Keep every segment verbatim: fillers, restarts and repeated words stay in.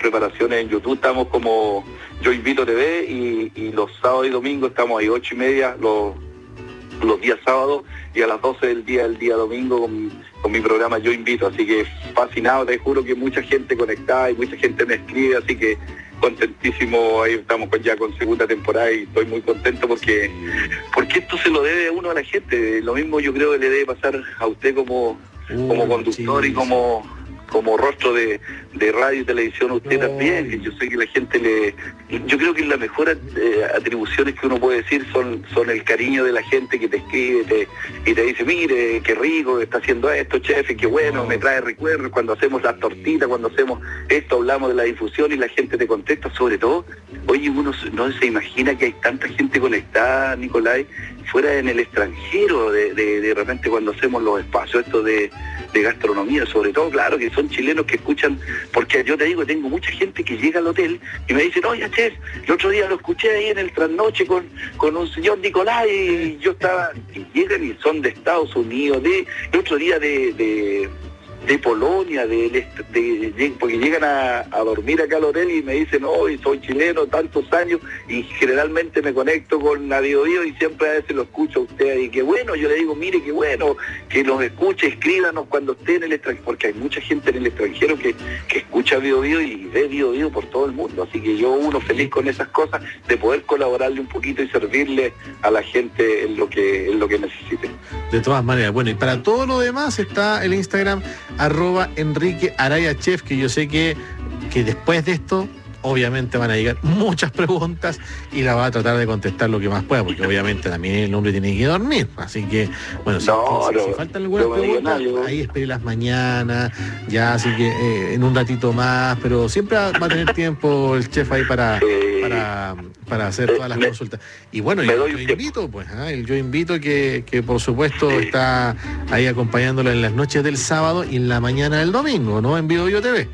preparaciones en YouTube, estamos como Yo Invito T V y, y los sábados y domingos estamos ahí ocho y media los, los días sábados y a las doce del día el día domingo con, con mi programa Yo Invito, así que fascinado, te juro que mucha gente conectada y mucha gente me escribe, así que contentísimo, ahí estamos con, ya con segunda temporada y estoy muy contento porque porque esto se lo debe a uno a la gente, lo mismo yo creo que le debe pasar a usted como, uh, como conductor sí, y como, como rostro de, de radio y televisión, usted no. también, que yo sé que la gente le... Yo creo que las mejores eh, atribuciones que uno puede decir son son el cariño de la gente que te escribe te, y te dice, mire, qué rico que está haciendo esto, chef, qué bueno, no. me trae recuerdos cuando hacemos las tortitas, cuando hacemos esto, hablamos de la difusión y la gente te contesta, sobre todo, oye, uno no se imagina que hay tanta gente conectada, Nicolás, fuera en el extranjero, de, de, de repente cuando hacemos los espacios estos de, de gastronomía, sobre todo, claro, que son chilenos que escuchan, porque yo te digo, tengo mucha gente que llega al hotel y me dicen, oye, chef, el otro día lo escuché ahí en el trasnoche con, con un señor Nicolás y yo estaba, y llegan y son de Estados Unidos, de el otro día de... de de Polonia, de, de, de, de porque llegan a, a dormir acá al hotel y me dicen, hoy oh, soy chileno, tantos años, y generalmente me conecto con la Bio Bio y siempre a veces lo escucho a usted, y qué bueno, yo le digo, mire, qué bueno, que nos escuche, escríbanos cuando esté en el extranjero, porque hay mucha gente en el extranjero que, que escucha Bio Bio y ve Bio Bio por todo el mundo, así que yo uno feliz con esas cosas, de poder colaborarle un poquito y servirle a la gente en lo que, en lo que necesite. De todas maneras, bueno, y para todo lo demás está el Instagram arroba Enrique Araya Chef, que yo sé que, que después de esto obviamente van a llegar muchas preguntas y la va a tratar de contestar lo que más pueda, porque obviamente también el hombre tiene que dormir, así que bueno, si, no, si, no, si faltan algunas no preguntas, ahí espere las mañanas, ya, así que eh, en un ratito más, pero siempre va a tener tiempo el chef ahí para, eh, para, para hacer todas las me, consultas. Y bueno, yo, yo invito, pues, ¿eh? el yo invito que, que por supuesto sí. está ahí acompañándolo en las noches del sábado y en la mañana del domingo, ¿no? En Bio Bio T V.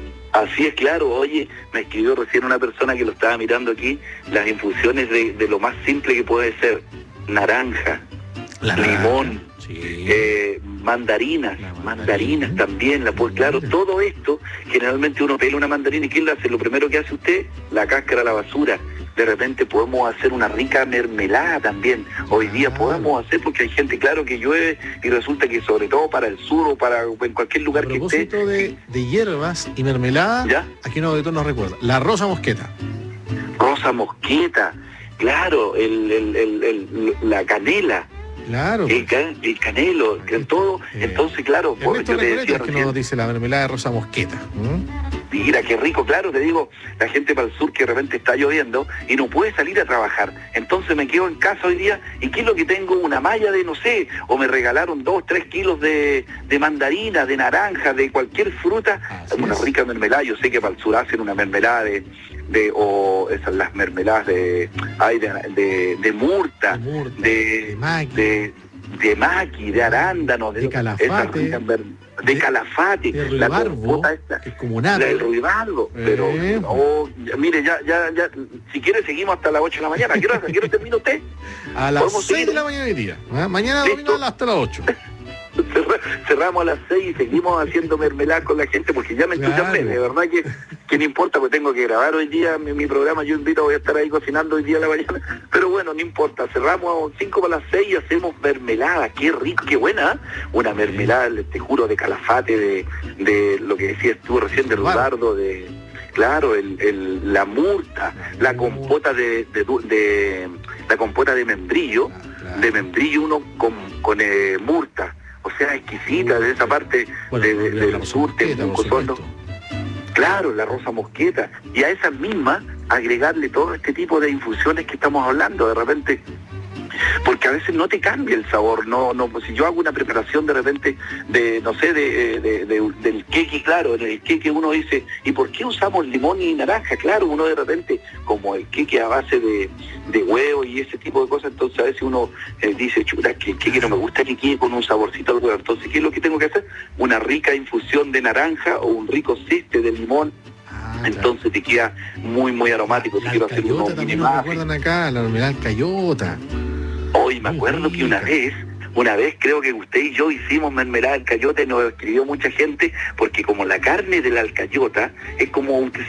Así es, claro. Oye, me escribió recién una persona que lo estaba mirando aquí, las infusiones de, de lo más simple que puede ser, naranja, la limón, sí. eh, mandarinas, mandarina. mandarinas también, la pues claro, todo esto, generalmente uno pela una mandarina y ¿quién lo hace? Lo primero que hace usted, la cáscara a la basura. De repente podemos hacer una rica mermelada también. Hoy día podemos hacer, porque hay gente, claro, que llueve y resulta que sobre todo para el sur o para en cualquier lugar que esté. A propósito de, de hierbas y mermelada, ¿ya? Aquí un auditor nos recuerda, la rosa mosqueta. Rosa mosqueta, claro, el, el, el, el, la canela. Claro. El, can, el canelo, el todo. Eh, Entonces, claro, por, yo te decía es que nos dice la mermelada de rosa mosqueta. ¿Mm? Mira, qué rico, claro, te digo, la gente para el sur que de repente está lloviendo y no puede salir a trabajar. Entonces me quedo en casa hoy día y ¿qué es lo que tengo? Una malla de, no sé, o me regalaron dos, tres kilos de, de mandarina, de naranja, de cualquier fruta, Así una es. rica mermelada. Yo sé que para el sur hacen una mermelada de, de o esas las mermeladas de, ay, de, de, de murta, de, murta, de, de maqui, de, de, maqui, de arándanos, de, de calafate. De calafate, de la compota esta, que es como nada. El ruibarbo, eh. pero oh, ya, mire, ya, ya, ya, si quiere seguimos hasta las ocho de la mañana. ¿A qué hora, ¿a qué hora termina usted? A las seis de la mañana hoy día. ¿eh? Mañana domingo hasta las ocho. Cerramos a las seis y seguimos haciendo mermelada con la gente porque ya me claro. entusiasmé, de verdad que, que no importa, porque tengo que grabar hoy día mi, mi programa, yo invito, voy a estar ahí cocinando hoy día a la mañana, pero bueno, no importa, cerramos cinco para las seis y hacemos mermelada, qué rico, qué buena, ¿eh? Una mermelada, te juro, de calafate, de, de lo que decías tú recién, de rudardo, de... Claro, el, el, la murta, la compota de, de, de, de la compota de membrillo, de membrillo uno con, con eh, murta, o sea, exquisita de esa parte bueno, de, de, del sur, claro, la rosa mosqueta, y a esas mismas agregarle todo este tipo de infusiones que estamos hablando, de repente, porque a veces no te cambia el sabor, no, no, si yo hago una preparación de repente de, no sé, de, de, de del queque, claro, en el queque uno dice, ¿y por qué usamos limón y naranja? Claro, uno de repente, como el queque a base de, de huevo y ese tipo de cosas, entonces a veces uno eh, dice, chuta, que el queque no me gusta que quede con un saborcito al huevo, entonces ¿qué es lo que tengo que hacer? Una rica infusión de naranja o un rico ciste de limón. Ah, entonces claro. te queda muy, muy aromático. La, si quiero hacer unos también nos recuerdan acá, la mermelada alcayota. Hoy me acuerdo que una vez, una vez creo que usted y yo hicimos mermelada de alcayota y nos escribió mucha gente, porque como la carne de la alcayota es como un